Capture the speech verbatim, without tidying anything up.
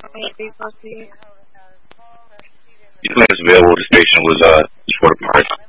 The next available station was uh, Sport Park.